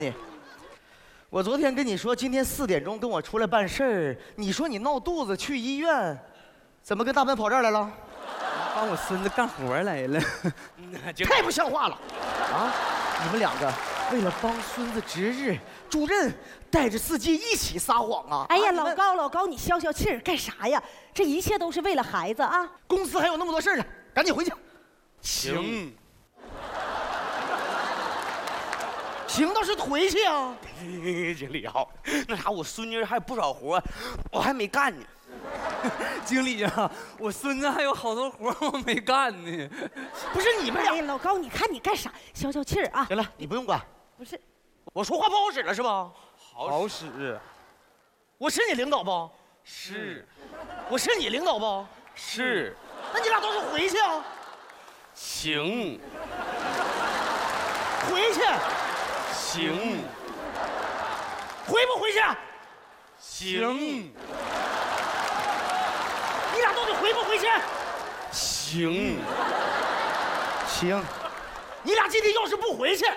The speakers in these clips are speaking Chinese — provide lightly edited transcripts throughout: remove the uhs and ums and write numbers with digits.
你，我昨天跟你说今天4点钟跟我出来办事儿，你说你闹肚子去医院，怎么跟大奔跑这儿来了？ 帮我孙子干活来了， 太不像话了！啊，你们2个为了帮孙子值日，主任带着司机一起撒谎啊！ 哎呀，老高，你消消气儿干啥呀？这一切都是为了孩子啊！ 公司还有那么多事儿呢，赶紧回去。 行。 行倒是回去啊！ 经理好，那啥，我孙女还有不少活，我还没干呢。经理啊，我孙子还有好多活我没干呢。 不是你们俩， 哎呀，老高，你看你干啥？消消气儿啊！ 行了，你不用管。 不是， 我说话不好使了是吧？ 好使。 我是你领导不？ 是。 我是你领导不？ 是。 那你俩倒是回去啊！ 行。 回去。 行。 回不回去？ 行。 你俩到底回不回去？ 行。 行。你俩今天要是不回去，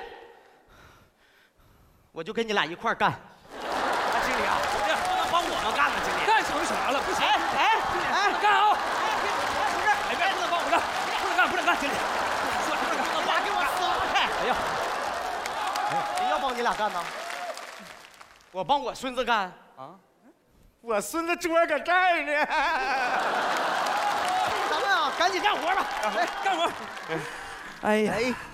我就跟你俩一块儿干。 经理啊，这不能帮我们干了，经理。干成啥了？不行！ 哎， 干啊！不是，哎，不能帮我干，不能干，经理。说不能干， 把给我撒开！ 哎呀， 谁要帮你俩干呢？我帮我孙子干啊！ 我孙子桌搁这儿呢。咱们啊，赶紧干活吧！ 干活！ 哎呀。